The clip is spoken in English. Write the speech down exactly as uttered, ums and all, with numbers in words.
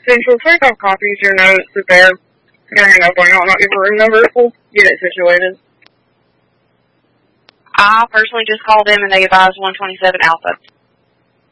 Central, take off copies of your notes that they're going to hang up on you. I'll not give a room number. We'll get it situated. I personally just called them and they advised one twenty-seven Alpha.